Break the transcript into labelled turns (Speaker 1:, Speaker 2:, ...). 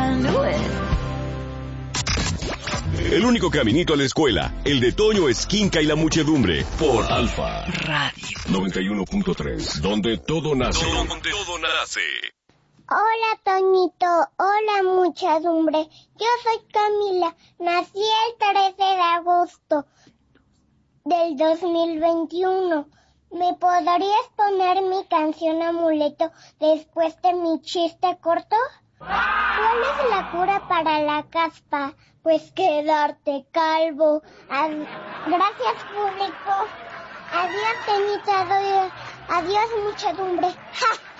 Speaker 1: I knew it.
Speaker 2: El único caminito a la escuela, el de Toño Esquinca y la muchedumbre, por Alfa
Speaker 1: Radio
Speaker 2: 91.3, donde todo nace. Todo nace.
Speaker 3: Hola, Toñito. Hola, muchedumbre. Yo soy Camila. Nací el 13 de agosto del 2021. ¿Me podrías poner mi canción Amuleto después de mi chiste corto? ¿Cuál es la cura para la caspa? Pues quedarte calvo. Gracias, público. Adiós, Toñito. Adiós, muchedumbre.